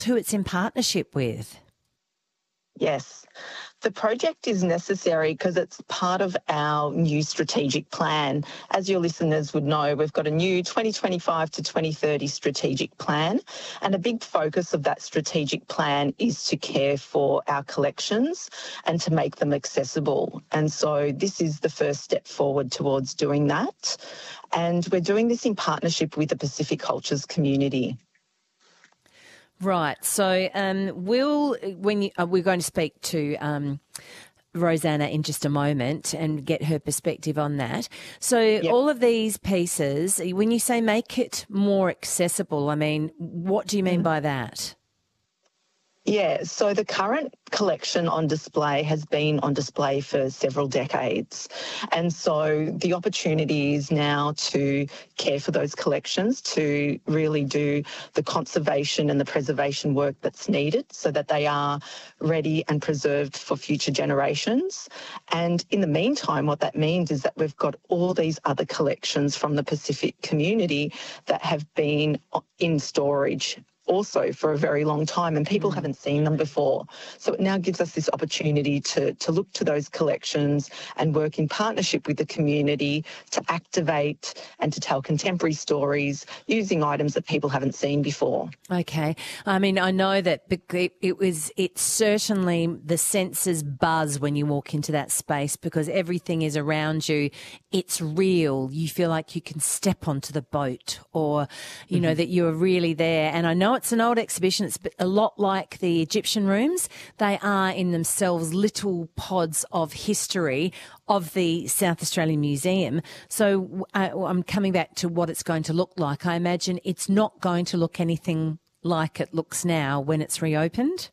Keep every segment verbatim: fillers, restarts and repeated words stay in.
who it's in partnership with. Yes. The project is necessary because it's part of our new strategic plan. As your listeners would know, we've got a new twenty twenty-five to twenty thirty strategic plan, and a big focus of that strategic plan is to care for our collections and to make them accessible. And so this is the first step forward towards doing that. And we're doing this in partnership with the Pacific Cultures community. Right. So, um, we'll when you, uh, we're going to speak to um, Rosanna in just a moment and get her perspective on that. So, yep. All of these pieces, when you say make it more accessible, I mean, what do you mean mm. by that? Yeah, so the current collection on display has been on display for several decades. And so the opportunity is now to care for those collections, to really do the conservation and the preservation work that's needed so that they are ready and preserved for future generations. And in the meantime, what that means is that we've got all these other collections from the Pacific community that have been in storage also for a very long time, and people mm. haven't seen them before. So it now gives us this opportunity to, to look to those collections and work in partnership with the community to activate and to tell contemporary stories using items that people haven't seen before. Okay. I mean, I know that it, it was, it's certainly the senses buzz when you walk into that space because everything is around you. It's real. You feel like you can step onto the boat or, you mm-hmm. know, that you're really there. And I know it's an old exhibition. It's a lot like the Egyptian rooms. They are in themselves little pods of history of the South Australian Museum. So uh, I'm coming back to what it's going to look like. I imagine it's not going to look anything like it looks now when it's reopened.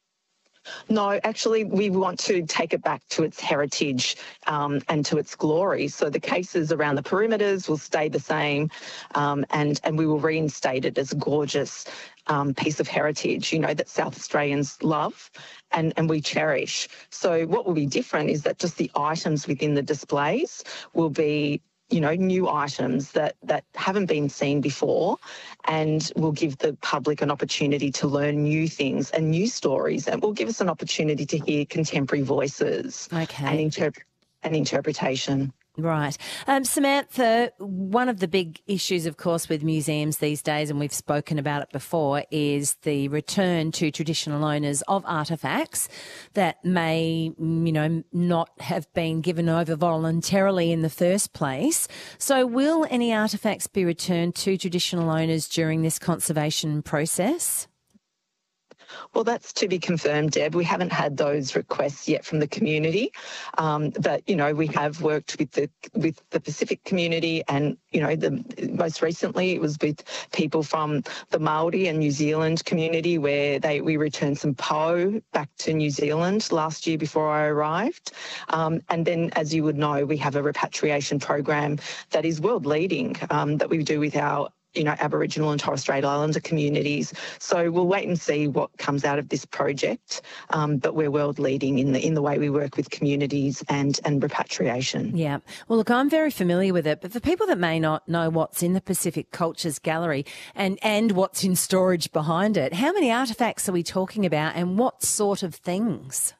No, actually, we want to take it back to its heritage um, and to its glory. So the cases around the perimeters will stay the same, um, and, and we will reinstate it as a gorgeous um, piece of heritage, you know, that South Australians love and, and we cherish. So what will be different is that just the items within the displays will be, you know, new items that, that haven't been seen before and will give the public an opportunity to learn new things and new stories, and will give us an opportunity to hear contemporary voices okay. and, interp- and interpretation. Right. Um, Samantha, one of the big issues, of course, with museums these days, and we've spoken about it before, is the return to traditional owners of artefacts that may, you know, not have been given over voluntarily in the first place. So will any artefacts be returned to traditional owners during this conservation process? Well, that's to be confirmed, Deb. We haven't had those requests yet from the community, um, but you know we have worked with the with the Pacific community, and you know the most recently it was with people from the Maori and New Zealand community, where they we returned some po back to New Zealand last year before I arrived, um, and then as you would know, we have a repatriation program that is world leading um, that we do with our you know, Aboriginal and Torres Strait Islander communities. So we'll wait and see what comes out of this project, um, but we're world leading in the in the way we work with communities and, and repatriation. Yeah. Well, look, I'm very familiar with it, but for people that may not know what's in the Pacific Cultures Gallery and, and what's in storage behind it, how many artefacts are we talking about and what sort of things?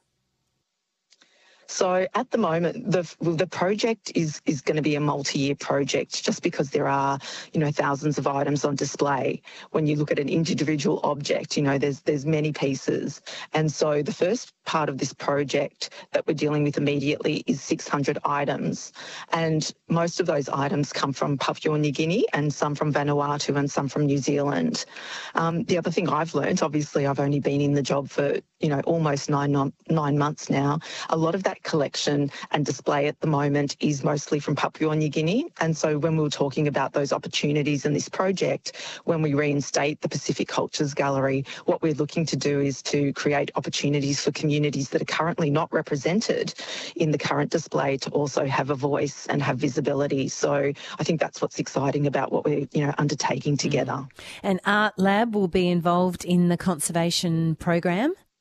So at the moment, the the project is is going to be a multi-year project just because there are, you know, thousands of items on display. When you look at an individual object, you know, there's there's many pieces. And so the first part of this project that we're dealing with immediately is six hundred items. And most of those items come from Papua New Guinea and some from Vanuatu and some from New Zealand. Um, the other thing I've learned, obviously I've only been in the job for, you know, almost nine, nine months now. A lot of that collection and display at the moment is mostly from Papua New Guinea. And so when we were talking about those opportunities in this project, when we reinstate the Pacific Cultures Gallery, what we're looking to do is to create opportunities for communities that are currently not represented in the current display to also have a voice and have visibility. So I think that's what's exciting about what we're, you know, undertaking together. Mm. And Art Lab will be involved in the conservation program?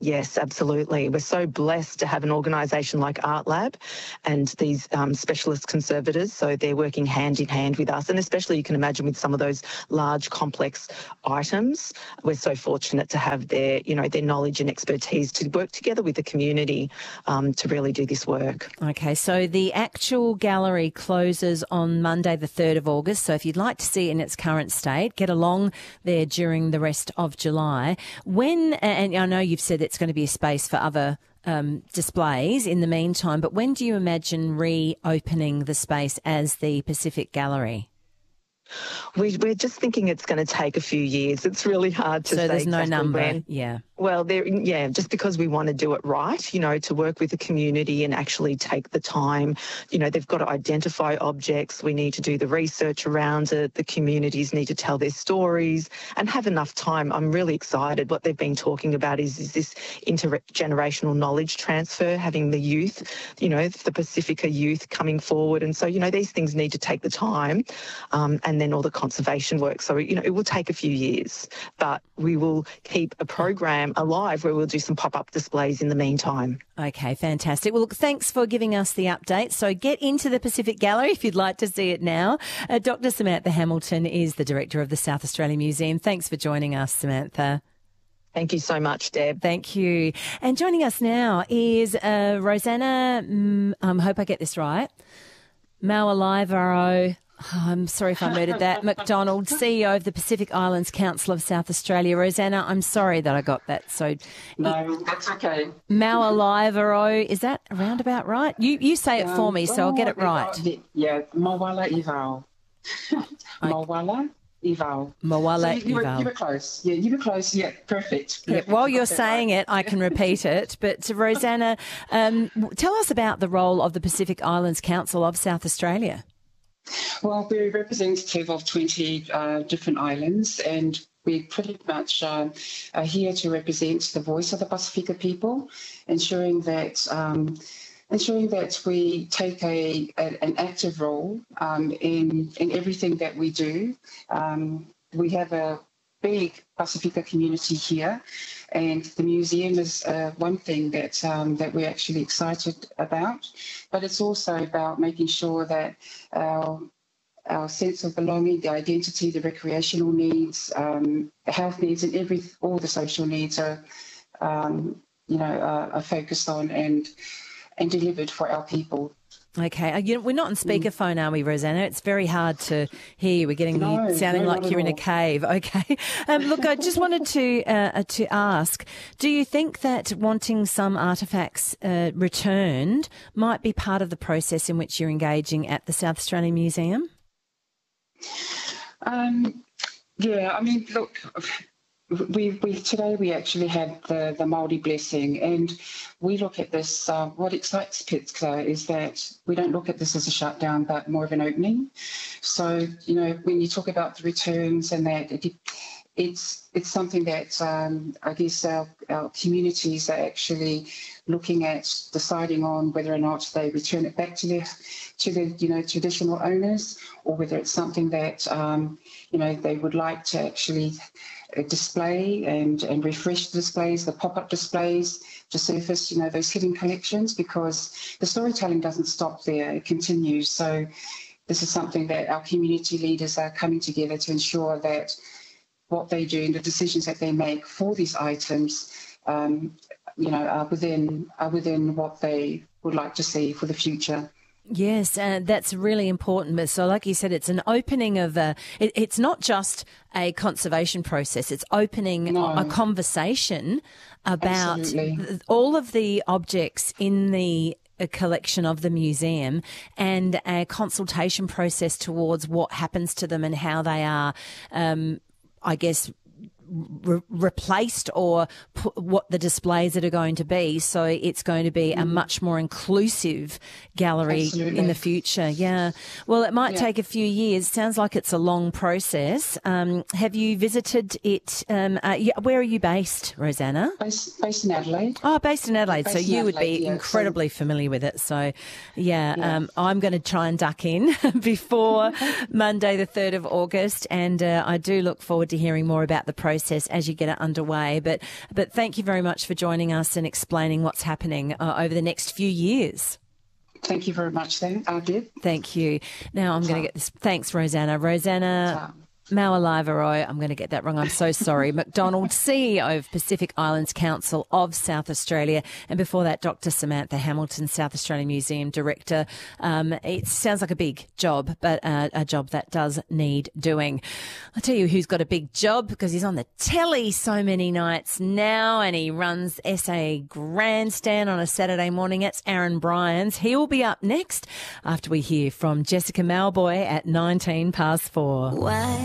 Yes, absolutely. We're so blessed to have an organisation like Art Lab and these um, specialist conservators. So they're working hand in hand with us. And especially you can imagine with some of those large, complex items, we're so fortunate to have their, you know, their knowledge and expertise to work together with the community um, to really do this work. Okay, so the actual gallery closes on Monday, the third of August. So if you'd like to see it in its current state, get along there during the rest of July. When, and I know you've said that it's going to be a space for other um, displays in the meantime, but when do you imagine reopening the space as the Pacific Gallery? We, we're just thinking it's going to take a few years. It's really hard to so say. So there's no exactly number, when. yeah. Well, there, yeah, just because we want to do it right, you know, to work with the community and actually take the time. You know, they've got to identify objects. We need to do the research around it. The communities need to tell their stories and have enough time. I'm really excited. What they've been talking about is, is this intergenerational knowledge transfer, having the youth, you know, the Pacifica youth coming forward. And so, you know, these things need to take the time um, and then all the conservation work. So, you know, it will take a few years, but we will keep a program alive where we'll do some pop-up displays in the meantime. Okay, fantastic. Well, look, thanks for giving us the update. So get into the Pacific Gallery if you'd like to see it now. Uh, Doctor Samantha Hamilton is the Director of the South Australian Museum. Thanks for joining us, Samantha. Thank you so much, Deb. Thank you. And joining us now is uh, Rosanna, um, I hope I get this right, Mawalivaro. Oh, I'm sorry if I murdered that. McDonald, C E O of the Pacific Islands Council of South Australia. Rosanna, I'm sorry that I got that. So, no, that's okay. Mawalivaro, is that roundabout right? You you say it um, for me, so oh, I'll get it right. Yeah, Mawala Ivao. Mawala Ivao. Mawala so you, you, were, Ivao. you were close. Yeah, you were close. Yeah, perfect. perfect. Yeah, while you're saying right. it, I can repeat it. But Rosanna, um, tell us about the role of the Pacific Islands Council of South Australia. Well, we're representative of twenty uh, different islands, and we're pretty much uh, are here to represent the voice of the Pacifica people, ensuring that um, ensuring that we take a, a an active role um, in in everything that we do. Um, we have a big Pacifica community here, and the museum is uh, one thing that um, that we're actually excited about, but it's also about making sure that our our sense of belonging, the identity, the recreational needs, um, the health needs, and every all the social needs are um, you know are, are focused on and and delivered for our people. Okay, you know, we're not on speakerphone, are we, Rosanna? It's very hard to hear you. We're getting no, you sounding no, like you're in a cave. Okay, um, look, I just wanted to uh, to ask: do you think that wanting some artefacts uh, returned might be part of the process in which you're engaging at the South Australian Museum? Um, yeah, I mean, look. We, we today we actually had the, the Māori blessing, and we look at this. Uh, what excites Pitka is that we don't look at this as a shutdown, but more of an opening. So you know, when you talk about the returns and that, it, it's it's something that um, I guess our, our communities are actually looking at, deciding on whether or not they return it back to their to the you know traditional owners, or whether it's something that um, you know they would like to actually display and, and refresh the displays, the pop-up displays, to surface, you know, those hidden collections, because the storytelling doesn't stop there, it continues. So this is something that our community leaders are coming together to ensure that what they do and the decisions that they make for these items, um, you know, are within, are within what they would like to see for the future. Yes, uh, that's really important. But so, like you said, it's an opening of a. It, it's not just a conservation process. It's opening no. a, a conversation about Absolutely. all of the objects in the a collection of the museum, and a consultation process towards what happens to them and how they are, um, I guess, Re- replaced or put what the displays that are going to be. So it's going to be mm. a much more inclusive gallery Absolutely. in the future. Yeah. Well, it might yeah. take a few years. Sounds like it's a long process. Um, have you visited it? Um, uh, yeah, where are you based, Rosanna? Based, based in Adelaide. Oh, based in Adelaide. Based so you in would Adelaide, be yeah. incredibly so, familiar with it. So, yeah, yeah. Um, I'm going to try and duck in before Monday, the third of August. And uh, I do look forward to hearing more about the process process as you get it underway. But but thank you very much for joining us and explaining what's happening uh, over the next few years. Thank you very much, then, uh, Deb. Thank you. Now I'm going to get this. Thanks, Rosanna. Rosanna Mawalaivaroy, I'm going to get that wrong. I'm so sorry. McDonald, C E O of Pacific Islands Council of South Australia. And before that, Doctor Samantha Hamilton, South Australian Museum Director. Um, it sounds like a big job, but uh, a job that does need doing. I'll tell you who's got a big job because he's on the telly so many nights now and he runs S A Grandstand on a Saturday morning. It's Aaron Bryans. He will be up next after we hear from Jessica Malboy at nineteen past four. Why?